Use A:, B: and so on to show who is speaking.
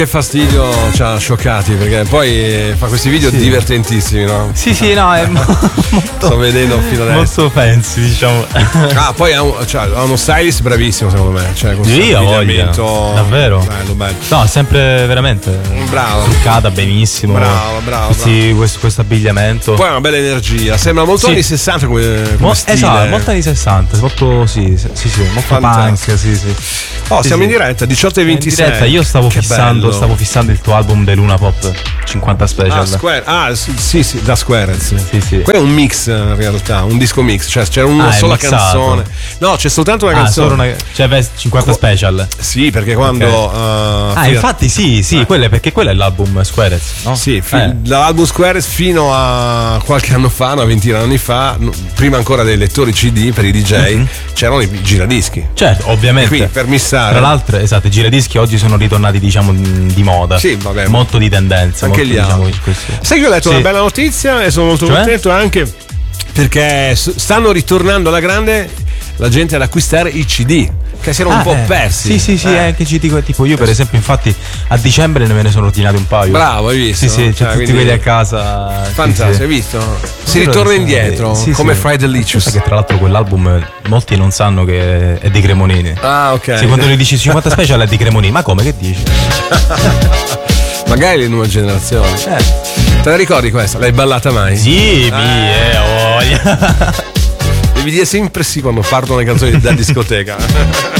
A: Che fastidio ci ha scioccati, perché poi fa questi video divertentissimi, no?
B: Sì, no, è molto,
A: sto vedendo fino adesso.
B: Molto fancy, diciamo.
A: Poi ha uno stylist bravissimo, secondo me. Cioè, con
B: sì,
A: abbigliamento
B: davvero
A: bello.
B: No, sempre veramente
A: bravo.
B: truccata benissimo.
A: Bravo.
B: Questo abbigliamento.
A: Poi ha una bella energia, sembra molto anni 60 come stile.
B: Esatto, molto anni 60, molto molto punk, sì.
A: Siamo in diretta, 18:26.
B: In diretta, io stavo fissando il tuo album dei Luna Pop 50 Special.
A: Sì, da Squarez.
B: Sì.
A: Quello è un mix in realtà, un disco mix, cioè c'era una sola canzone. No, c'è soltanto una canzone.
B: Cioè 50 Special.
A: Sì, perché quando
B: infatti sì, perché quello è l'album Squarez, no?
A: Sì, l'album Squarez fino a qualche anno fa, una ventina di anni fa, prima ancora dei lettori CD per i DJ, c'erano i giradischi.
B: Certo, ovviamente.
A: Quindi per missare.
B: Tra l'altro, esatto, i giradischi oggi sono ritornati, diciamo, di moda.
A: Sì, vabbè.
B: Molto di tendenza.
A: Anche
B: molto,
A: gli altri.
B: diciamo,
A: sai che ho letto una bella notizia e sono molto contento anche perché stanno ritornando alla grande la gente ad acquistare i CD che si erano un po' persi.
B: Sì, anche CD tipo io per esempio, infatti a dicembre me ne sono ordinati un paio.
A: Bravo, hai visto?
B: Sì, c'è tutti quelli a casa.
A: Fantastico, hai visto? Si ritorna indietro come Friday Delicious.
B: Che tra l'altro quell'album molti non sanno che è di Cremonini.
A: Ah, ok.
B: Se quando gli dici 50 Special è di Cremonini, ma come, che dici?
A: Magari le nuove generazioni. Te la ricordi questa? L'hai ballata mai?
B: Sì, voglia.
A: Devi dire sempre sì quando partono le canzoni da discoteca.